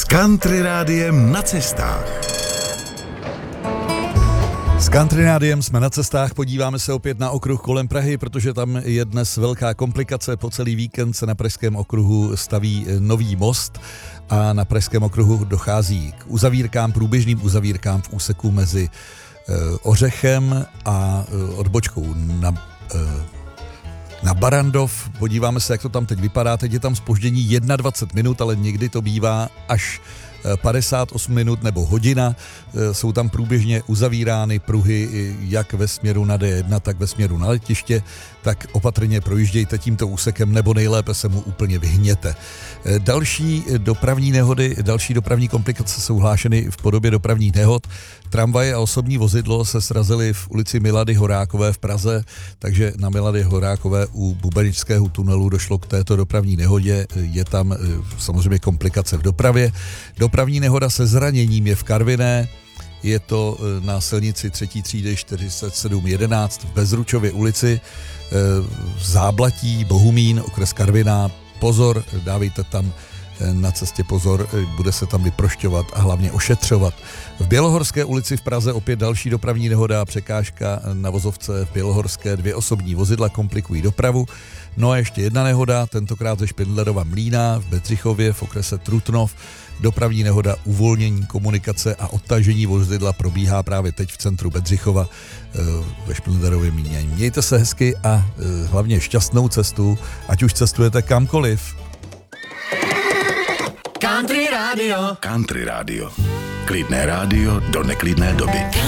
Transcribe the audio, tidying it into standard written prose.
Country rádiem na cestách. S Country rádiem jsme na cestách, podíváme se opět na okruh kolem Prahy, protože tam je dnes velká komplikace. Po celý víkend se na Pražském okruhu staví nový most a na Pražském okruhu dochází k uzavírkám, průběžným uzavírkám v úseku mezi Ořechem a odbočkou na Barrandov. Podíváme se, jak to tam teď vypadá. Teď je tam zpoždění 21 minut, ale někdy to bývá až 58 minut nebo hodina. Jsou tam průběžně uzavírány pruhy jak ve směru na D1, tak ve směru na letiště, tak opatrně projíždějte tímto úsekem nebo nejlépe se mu úplně vyhněte. Další dopravní nehody, další dopravní komplikace jsou hlášeny v podobě dopravních nehod. Tramvaje a osobní vozidlo se srazily v ulici Milady Horákové v Praze, takže na Milady Horákové u Bubeničského tunelu došlo k této dopravní nehodě. Je tam samozřejmě komplikace v dopravě. Dopravní nehoda se zraněním je v Karviné, je to na silnici 3. třídy 4711 v Bezručově ulici, Záblatí, Bohumín, okres Karviná. Pozor, dávejte tam na cestě pozor, bude se tam vyprošťovat a hlavně ošetřovat. V Bělohorské ulici v Praze opět další dopravní nehoda, překážka na vozovce v Bělohorské, 2 osobní vozidla komplikují dopravu. No a ještě jedna nehoda, tentokrát ze Špindlerova Mlýna v Bedřichově v okrese Trutnov. Dopravní nehoda, uvolnění komunikace a odtažení vozidla probíhá právě teď v centru Bedřichova ve Špindlerově Mlýně. Mějte se hezky a hlavně šťastnou cestu, ať už cestujete kamkoliv. Country Radio. Country rádio. Klidné rádio do neklidné doby.